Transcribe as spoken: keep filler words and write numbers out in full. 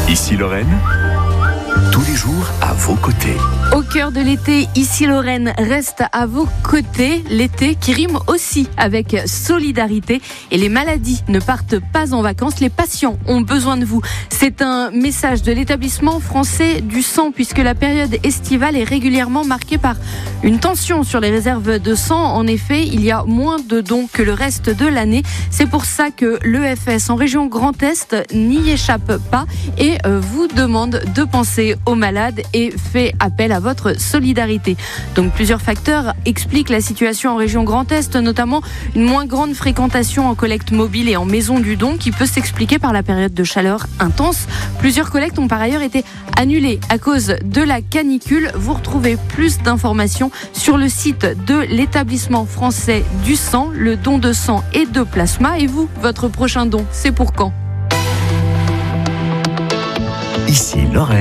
Ici Lorraine, tous les jours à vos côtés. Au cœur de l'été, Ici Lorraine reste à vos côtés. L'été qui rime aussi avec solidarité. Et les maladies ne partent pas en vacances. Les patients ont besoin de vous. C'est un message de l'établissement français du sang, puisque la période estivale est régulièrement marquée par une tension sur les réserves de sang. En effet, il y a moins de dons que le reste de l'année. C'est pour ça que l'E F S en région Grand Est n'y échappe pas et vous demande de penser aux malades et fait appel à votre solidarité. Donc plusieurs facteurs expliquent la situation en région Grand Est, notamment une moins grande fréquentation en collecte mobile et en maison du don qui peut s'expliquer par la période de chaleur intense. Plusieurs collectes ont par ailleurs été annulées à cause de la canicule. Vous retrouvez plus d'informations sur le site de l'établissement français du sang, le don de sang et de plasma. Et vous, votre prochain don, c'est pour quand ?